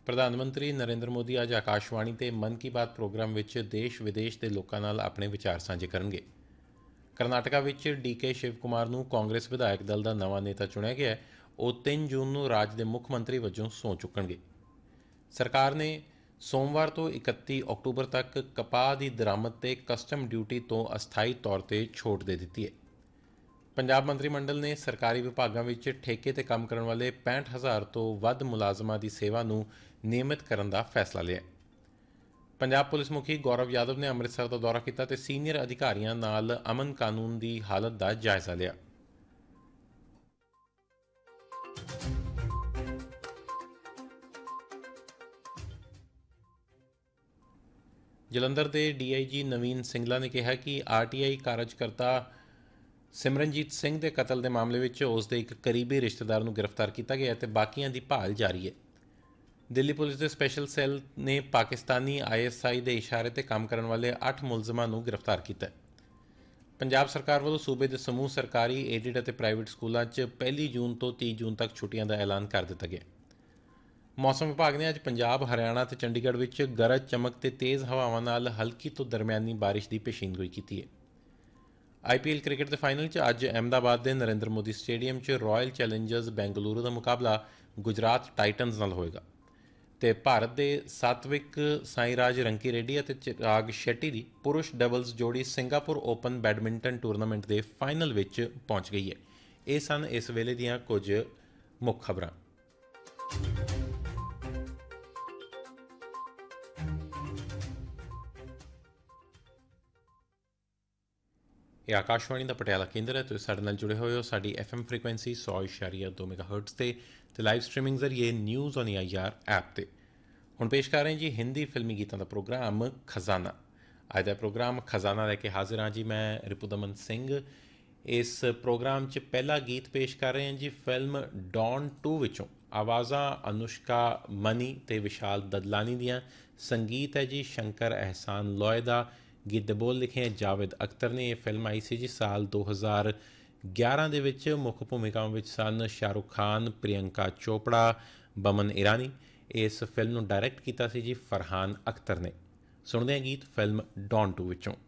ਪ੍ਰਧਾਨ ਮੰਤਰੀ ਨਰਿੰਦਰ ਮੋਦੀ ਅੱਜ ਆਕਾਸ਼ਵਾਣੀ ਤੇ ਮਨ ਕੀ ਬਾਤ ਪ੍ਰੋਗਰਾਮ ਵਿੱਚ ਦੇਸ਼ ਵਿਦੇਸ਼ ਦੇ ਲੋਕਾਂ ਨਾਲ ਆਪਣੇ ਵਿਚਾਰ ਸਾਂਝੇ ਕਰਨਗੇ। ਕਰਨਾਟਕਾ ਵਿੱਚ ਡੀਕੇ ਸ਼ਿਵ ਕੁਮਾਰ ਨੂੰ ਕਾਂਗਰਸ ਵਿਧਾਇਕ ਦਲ ਦਾ ਨਵਾਂ ਨੇਤਾ ਚੁਣਿਆ ਗਿਆ ਹੈ। ਉਹ 3 ਜੂਨ ਨੂੰ ਰਾਜ ਦੇ ਮੁੱਖ ਮੰਤਰੀ ਵਜੋਂ ਸਹੁੰ ਚੁੱਕਣਗੇ। ਸਰਕਾਰ ਨੇ ਸੋਮਵਾਰ ਤੋਂ 31 ਅਕਤੂਬਰ ਤੱਕ ਕਪਾਹ ਦੀ ਦਰਾਮਦ ਤੇ ਕਸਟਮ ਡਿਊਟੀ ਤੋਂ ਅਸਥਾਈ ਤੌਰ ਤੇ ਛੋਟ ਦੇ ਦਿੱਤੀ ਹੈ। ਪੰਜਾਬ ਮੰਤਰੀ ਮੰਡਲ ਨੇ ਸਰਕਾਰੀ ਵਿਭਾਗਾਂ ਵਿੱਚ ਠੇਕੇ ਤੇ ਕੰਮ ਕਰਨ ਵਾਲੇ 65,000 ਤੋਂ ਵੱਧ ਮੁਲਾਜ਼ਮਾਂ ਦੀ ਸੇਵਾ ਨੂੰ ਨਿਯਮਿਤ ਕਰਨ ਦਾ ਫੈਸਲਾ ਲਿਆ। ਪੰਜਾਬ ਪੁਲਿਸ ਮੁਖੀ ਗੌਰਵ ਯਾਦਵ ਨੇ ਅੰਮ੍ਰਿਤਸਰ ਦਾ ਦੌਰਾ ਕੀਤਾ ਤੇ ਸੀਨੀਅਰ ਅਧਿਕਾਰੀਆਂ ਨਾਲ ਅਮਨ ਕਾਨੂੰਨ ਦੀ ਹਾਲਤ ਦਾ ਜਾਇਜ਼ਾ ਲਿਆ। ਜਲੰਧਰ ਦੇ ਡੀਆਈਜੀ ਨਵੀਨ ਸਿੰਗਲਾ ਨੇ ਕਿਹਾ ਕਿ ਆਰਟੀਆਈ ਕਾਰਜਕਰਤਾ ਸਿਮਰਨਜੀਤ ਸਿੰਘ ਦੇ ਕਤਲ ਦੇ ਮਾਮਲੇ ਵਿੱਚ ਉਸ ਦੇ ਇੱਕ ਕਰੀਬੀ ਰਿਸ਼ਤੇਦਾਰ ਨੂੰ ਗ੍ਰਿਫਤਾਰ ਕੀਤਾ ਗਿਆ ਅਤੇ ਬਾਕੀਆਂ ਦੀ ਭਾਲ ਜਾਰੀ ਹੈ। ਦਿੱਲੀ ਪੁਲਿਸ ਦੇ ਸਪੈਸ਼ਲ ਸੈੱਲ ਨੇ ਪਾਕਿਸਤਾਨੀ ਆਈਐਸਆਈ ਦੇ ਇਸ਼ਾਰੇ ਤੇ ਕੰਮ ਕਰਨ ਵਾਲੇ 8 ਮੁਲਜ਼ਮਾਂ ਨੂੰ ਗ੍ਰਿਫਤਾਰ ਕੀਤਾ ਹੈ। ਪੰਜਾਬ ਸਰਕਾਰ ਵੱਲੋਂ ਸੂਬੇ ਦੇ ਸਮੂਹ ਸਰਕਾਰੀ, ਏਡਿਡ ਅਤੇ ਪ੍ਰਾਈਵੇਟ ਸਕੂਲਾਂ 'ਚ 1 ਜੂਨ ਤੋਂ 30 ਜੂਨ ਤੱਕ ਛੁੱਟੀਆਂ ਦਾ ਐਲਾਨ ਕਰ ਦਿੱਤਾ ਗਿਆ। ਮੌਸਮ ਵਿਭਾਗ ਨੇ ਅੱਜ ਪੰਜਾਬ, ਹਰਿਆਣਾ ਅਤੇ ਚੰਡੀਗੜ੍ਹ ਵਿੱਚ ਗਰਜ, ਚਮਕ ਤੇ ਤੇਜ਼ ਹਵਾਵਾਂ ਨਾਲ ਹਲਕੀ ਤੋਂ ਦਰਮਿਆਨੀ ਬਾਰਿਸ਼ ਦੀ ਪੇਸ਼ੀਨਗੋਈ ਕੀਤੀ ਹੈ। ਆਈਪੀਐਲ ਕ੍ਰਿਕਟ ਦੇ ਫਾਈਨਲ 'ਚ ਅੱਜ ਅਹਿਮਦਾਬਾਦ ਦੇ ਨਰਿੰਦਰ ਮੋਦੀ ਸਟੇਡੀਅਮ 'ਚ ਰਾਇਲ ਚੈਲੰਜਰਸ ਬੈਂਗਲੁਰੂ ਦਾ ਮੁਕਾਬਲਾ ਗੁਜਰਾਤ ਟਾਈਟਨਜ਼ ਨਾਲ ਹੋਏਗਾ ਤੇ ਭਾਰਤ ਦੇ ਸਾਤਵਿਕ ਸਾਈਰਾਜ ਰੰਕੀ ਰੈੱਡੀ ਅਤੇ ਚਿਰਾਗ ਸ਼ੈੱਟੀ ਦੀ ਪੁਰਸ਼ ਡਬਲਜ਼ ਜੋੜੀ ਸਿੰਗਾਪੁਰ ਓਪਨ ਬੈਡਮਿੰਟਨ ਟੂਰਨਾਮੈਂਟ ਦੇ ਫਾਈਨਲ ਵਿੱਚ ਪਹੁੰਚ ਗਈ ਹੈ। ਇਹ ਸਨ ਇਸ ਵੇਲੇ ਦੀਆਂ ਕੁਝ ਮੁੱਖ ਖਬਰਾਂ। ਇਹ ਆਕਾਸ਼ਵਾਣੀ ਦਾ ਪਟਿਆਲਾ ਕੇਂਦਰ ਹੈ। ਤੁਸੀਂ ਸਾਡੇ ਨਾਲ ਜੁੜੇ ਹੋਏ ਹੋ ਸਾਡੀ FM ਫ੍ਰੀਕੁਐਂਸੀ 100.2 ਮੈਗਾਹਰਟਜ਼ ਤੇ ਲਾਈਵ ਸਟ੍ਰੀਮਿੰਗ ਜ਼ਰੀਏ ਨਿਊਜ਼ ਔਨ AIR ਐਪ ਤੇ। ਹੁਣ ਪੇਸ਼ ਕਰ ਰਹੇ ਜੀ ਹਿੰਦੀ ਫਿਲਮੀ ਗੀਤਾਂ ਦਾ ਪ੍ਰੋਗਰਾਮ ਖਜ਼ਾਨਾ। ਅੱਜ ਦਾ ਪ੍ਰੋਗਰਾਮ ਖਜ਼ਾਨਾ ਲੈ ਕੇ ਹਾਜ਼ਰ ਹਾਂ ਜੀ ਮੈਂ ਰਿਪੁਦਮਨ ਸਿੰਘ। ਇਸ ਪ੍ਰੋਗਰਾਮ 'ਚ ਪਹਿਲਾ ਗੀਤ ਪੇਸ਼ ਕਰ ਰਹੇ ਹਾਂ ਜੀ ਫਿਲਮ ਡੌਨ 2 ਵਿੱਚੋਂ। ਆਵਾਜ਼ਾਂ ਅਨੁਸ਼ਕਾ ਮਨੀ ਤੇ ਵਿਸ਼ਾਲ ਦਦਲਾਨੀ ਦੀਆਂ, ਸੰਗੀਤ ਹੈ ਜੀ ਸ਼ੰਕਰ ਅਹਿਸਾਨ ਲੋਏ ਦਾ, ਗੀਤ ਦੇ ਬੋਲ ਲਿਖੇ ਹੈ ਜਾਵੇਦ ਅਖਤਰ ਨੇ। ਇਹ ਫਿਲਮ ਆਈ ਸੀ ਜੀ ਸਾਲ 2011 ਦੇ ਵਿੱਚ। ਮੁੱਖ ਭੂਮਿਕਾਵਾਂ ਵਿੱਚ ਸਨ ਸ਼ਾਹਰੁਖ ਖਾਨ, ਪ੍ਰਿਯੰਕਾ ਚੋਪੜਾ, ਬਮਨ ਇਰਾਨੀ। ਇਸ ਫਿਲਮ ਨੂੰ ਡਾਇਰੈਕਟ ਕੀਤਾ ਸੀ ਜੀ ਫਰਹਾਨ ਅਖਤਰ ਨੇ। ਸੁਣਦੇ ਹਾਂ ਗੀਤ ਫਿਲਮ ਡੌਨ 2 ਵਿੱਚੋਂ।